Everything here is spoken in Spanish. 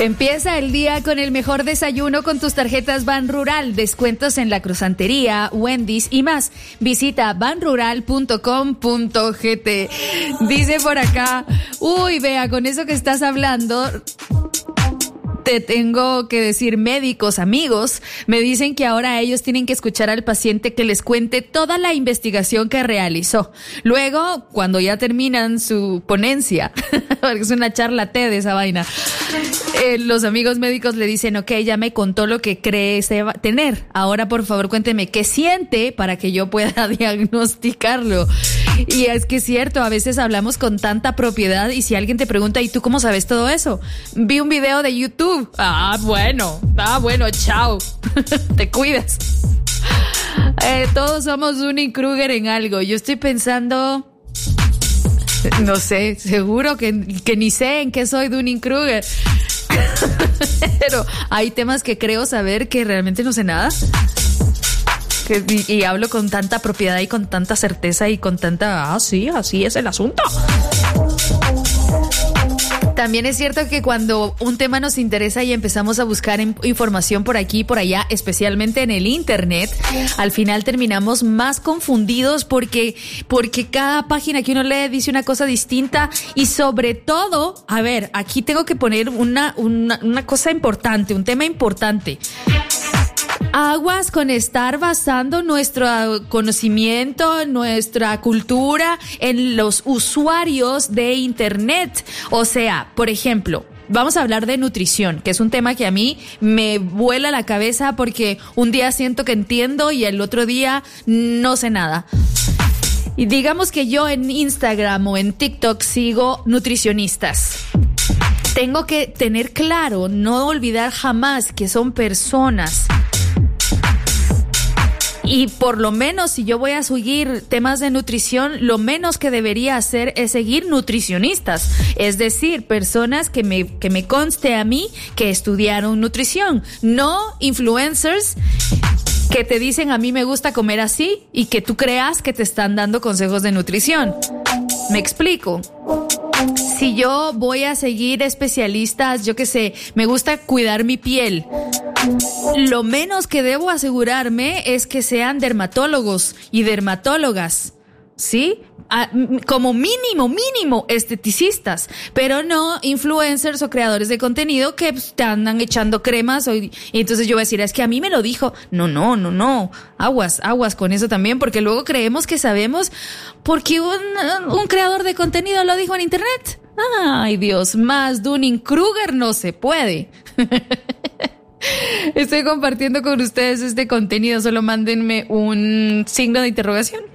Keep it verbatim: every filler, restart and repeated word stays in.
Empieza el día con el mejor desayuno con tus tarjetas Ban Rural. Descuentos en la Cruzantería, Wendy's y más. Visita ban rural punto com punto gt. Dice por acá, uy, vea, con eso que estás hablando, te tengo que decir, médicos, amigos, me dicen que ahora ellos tienen que escuchar al paciente que les cuente toda la investigación que realizó. Luego, cuando ya terminan su ponencia, porque es una charla TED esa vaina, eh, los amigos médicos le dicen, ok, ya me contó lo que cree tener. Ahora, por favor, cuénteme qué siente para que yo pueda diagnosticarlo. Y es que es cierto, a veces hablamos con tanta propiedad y si alguien te pregunta, ¿y tú cómo sabes todo eso? Vi un video de YouTube. Ah, bueno, ah, bueno, chao. Te cuidas. Eh, todos somos Dunning-Kruger en algo. Yo estoy pensando, no sé, seguro que, que ni sé en qué soy Dunning-Kruger. Pero hay temas que creo saber que realmente no sé nada. Que, y, y hablo con tanta propiedad y con tanta certeza y con tanta, ah, sí, así es el asunto. También es cierto que cuando un tema nos interesa y empezamos a buscar información por aquí y por allá, especialmente en el internet, al final terminamos más confundidos porque, porque cada página que uno lee dice una cosa distinta y sobre todo, a ver, aquí tengo que poner una, una, una cosa importante, un tema importante. Aguas con estar basando nuestro conocimiento, nuestra cultura en los usuarios de internet. O sea, por ejemplo, vamos a hablar de nutrición, que es un tema que a mí me vuela la cabeza porque un día siento que entiendo y el otro día no sé nada. Y digamos que yo en Instagram o en TikTok sigo nutricionistas. Tengo que tener claro, no olvidar jamás que son personas. Y por lo menos si yo voy a seguir temas de nutrición, lo menos que debería hacer es seguir nutricionistas. Es decir, personas que me, que me conste a mí que estudiaron nutrición. No influencers que te dicen a mí me gusta comer así y que tú creas que te están dando consejos de nutrición. ¿Me explico? Si yo voy a seguir especialistas, yo qué sé, me gusta cuidar mi piel, lo menos que debo asegurarme es que sean dermatólogos y dermatólogas, ¿sí? Ah, como mínimo, mínimo esteticistas, pero no influencers o creadores de contenido que pues, te andan echando cremas o, y entonces yo voy a decir, es que a mí me lo dijo. No, no, no, no. Aguas, aguas con eso también, porque luego creemos que sabemos porque un, un creador de contenido lo dijo en internet. Ay, Dios, más Dunning-Kruger no se puede. Estoy compartiendo con ustedes este contenido, solo mándenme un signo de interrogación.